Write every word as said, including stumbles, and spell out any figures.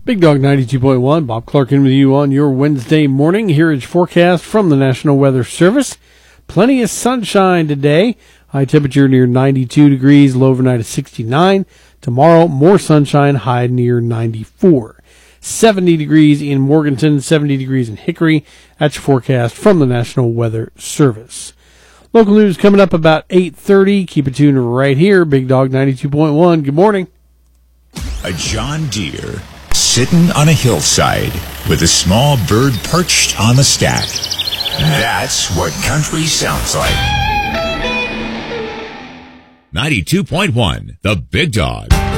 Big Dog ninety-two point one, Bob Clark in with you on your Wednesday morning. Here is your forecast from the National Weather Service. Plenty of sunshine today. High temperature near ninety-two degrees, low overnight of sixty-nine. Tomorrow, more sunshine, high near ninety-four. seventy degrees in Morganton, seventy degrees in Hickory. That's your forecast from the National Weather Service. Local news coming up about eight thirty. Keep it tuned right here. Big Dog ninety-two point one. Good morning. A John Deere sitting on a hillside with a small bird perched on the stack. That's what country sounds like. ninety-two point one, The Big Dog.